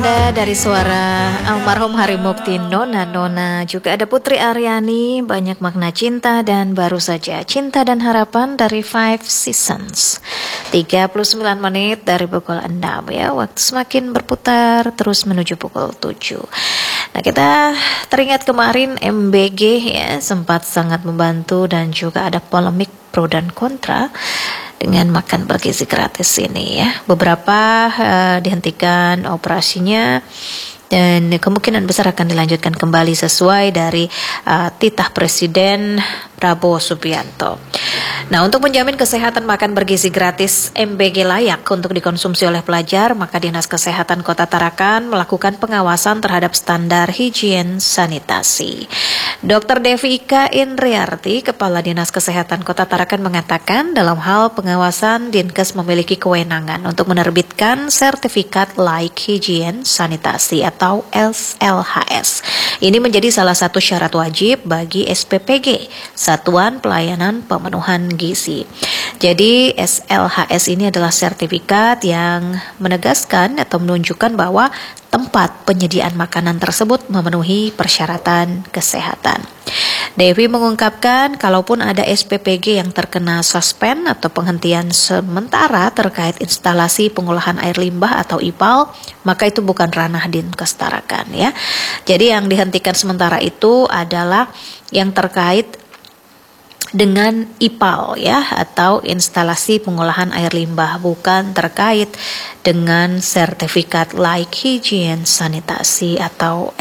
saja dari suara almarhum Hari Mukti Nona, juga ada Putri Aryani, Banyak Makna Cinta, dan baru saja Cinta dan Harapan dari Five Seasons. 39 menit dari pukul 6 ya, waktu semakin berputar terus menuju pukul 7. Nah, kita teringat kemarin MBG ya sempat sangat membantu dan juga ada polemik pro dan kontra dengan makan bergizi gratis ini ya. Beberapa dihentikan operasinya dan kemungkinan besar akan dilanjutkan kembali sesuai dari titah Presiden Prabowo Subianto. Nah, untuk menjamin kesehatan makan bergizi gratis MBG layak untuk dikonsumsi oleh pelajar, maka Dinas Kesehatan Kota Tarakan melakukan pengawasan terhadap standar higien sanitasi. Dr. Devi Ika Indriarti, Kepala Dinas Kesehatan Kota Tarakan mengatakan dalam hal pengawasan Dinkes memiliki kewenangan untuk menerbitkan sertifikat layak higien sanitasi atau SLHS. Ini menjadi salah satu syarat wajib bagi SPPG, Satuan Pelayanan Pemenuhan Gizi. Jadi SLHS ini adalah sertifikat yang menegaskan atau menunjukkan bahwa tempat penyediaan makanan tersebut memenuhi persyaratan kesehatan. Devi mengungkapkan kalaupun ada SPPG yang terkena suspend atau penghentian sementara terkait instalasi pengolahan air limbah atau IPAL, maka itu bukan ranah Dinkes Tarakan ya. Jadi yang dihentikan sementara itu adalah yang terkait dengan IPAL ya, atau instalasi pengolahan air limbah, bukan terkait dengan sertifikat layak higien sanitasi atau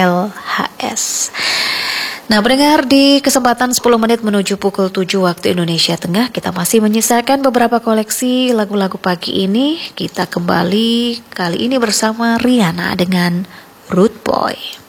SLHS. Nah, pendengar, di kesempatan 10 menit menuju pukul 7 waktu Indonesia Tengah, kita masih menyisakan beberapa koleksi lagu-lagu pagi ini. Kita kembali kali ini bersama Rihanna dengan Rude Boy.